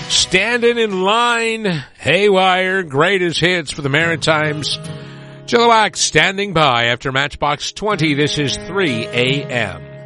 Standing in line, Haywire, greatest hits for the Maritimes. Chilliwack standing by after Matchbox 20. This is 3 a.m.